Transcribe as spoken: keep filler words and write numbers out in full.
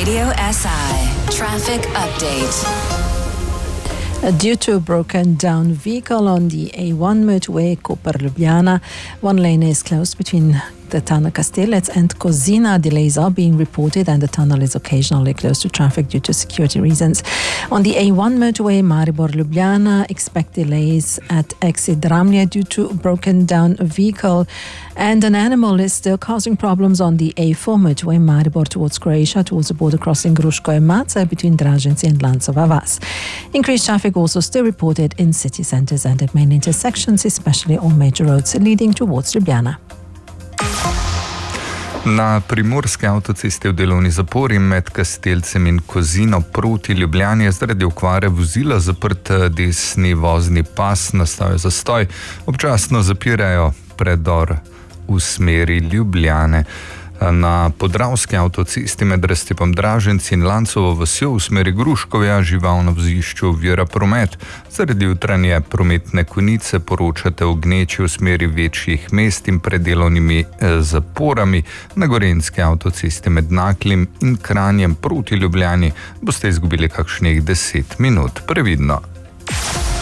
Radio S I traffic update. Due to a broken down vehicle on the A one motorway Koper-Ljubljana, one lane is closed between the tunnel Kastelec and Kozina. Delays are being reported and the tunnel is occasionally closed to traffic due to security reasons. On the A one motorway Maribor-Ljubljana, expect delays at exit Dramlje due to a broken down vehicle, and an animal is still causing problems on the A four motorway Maribor towards Croatia towards the border crossing Gruško and Mace between Dražinci and Lancova Vas. Increased traffic also still reported in city centres and at main intersections, especially on major roads leading towards Ljubljana. Na primorski avtocesti v delovni zapori med Kastelcem in Kozino proti Ljubljani je zaradi okvare vozila zaprt desni vozni pas, nastal zastoj. Občasno zapirajo predor v smeri Ljubljane. Na podravski avtocesti med raztepom Draženci in Lancovo vasjo v smeri Gruškovja živalno vozišče ovira promet. Zaradi jutranje prometne konice poročate o gneči v smeri večjih mest in predelovnimi zaporami. Na gorenjski avtocesti med Naklim in Kranjem proti Ljubljani boste izgubili kakšnih deset minut. Previdno.